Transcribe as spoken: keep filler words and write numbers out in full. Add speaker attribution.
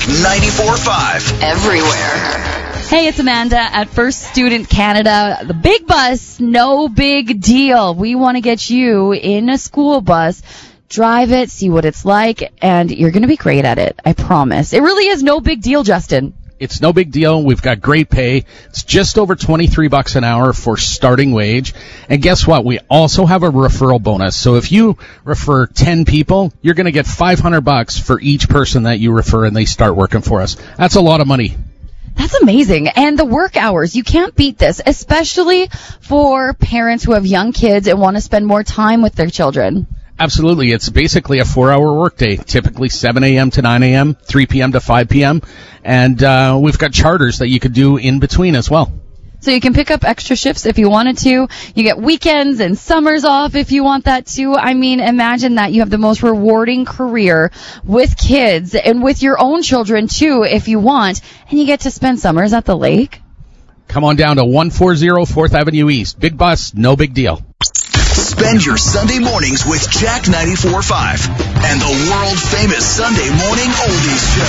Speaker 1: ninety-four point five.
Speaker 2: Everywhere.
Speaker 3: Hey, it's Amanda at First Student Canada. The big bus, no big deal. We want to get you in a school bus. Drive it, see what it's like, and you're going to be great at it. I promise. It really is no big deal, Justin.
Speaker 4: It's no big deal. We've got great pay. It's just over twenty-three bucks an hour for starting wage. And guess what? We also have a referral bonus. So if you refer ten people, you're going to get five hundred bucks for each person that you refer and they start working for us. That's a lot of money.
Speaker 3: That's amazing. And the work hours, you can't beat this, especially for parents who have young kids and want to spend more time with their children.
Speaker 4: Absolutely. It's basically a four-hour workday, typically seven a.m. to nine a.m., three p.m. to five p.m., and uh, we've got charters that you could do in between as well.
Speaker 3: So you can pick up extra shifts if you wanted to. You get weekends and summers off if you want that too. I mean, imagine that you have the most rewarding career with kids and with your own children too if you want, and you get to spend summers at the lake.
Speaker 4: Come on down to one forty fourth Avenue East. Big bus, no big deal.
Speaker 1: Spend your Sunday mornings with Jack ninety-four point five and the world-famous Sunday Morning Oldies Show.